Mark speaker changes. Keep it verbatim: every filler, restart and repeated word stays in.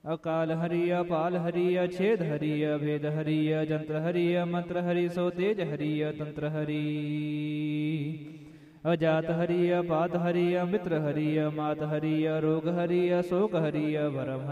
Speaker 1: ਅਕਾਲ ਹਰੀ ਅਪਾਲ ਹਰੀ ਅਛੇਦ ਹਰੀ ਅਭੇਦ ਹਰੀ ਜੰਤਰ ਹਰੀ ਮੰਤਰ ਹਰੀ ਸੋ ਤੇਜ ਹਰੀ ਤੰਤਰ ਹਰੀ ਅਜਾਤ ਹਰੀ ਅਪਾਤ ਹਰੀ ਮਿਤਰ ਹਰੀ ਮਾਤ ਹਰੀ ਰੋਗ ਹਰੀ ਅਸੋਕ ਹਰੀ ਭਰਮ